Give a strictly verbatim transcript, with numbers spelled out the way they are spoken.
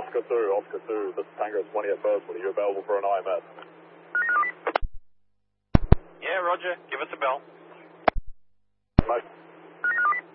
Oscar two, Oscar two, this is Tango twenty at Burswood. Are you available for an I M S? Yeah, roger. Give us a bell. Bye.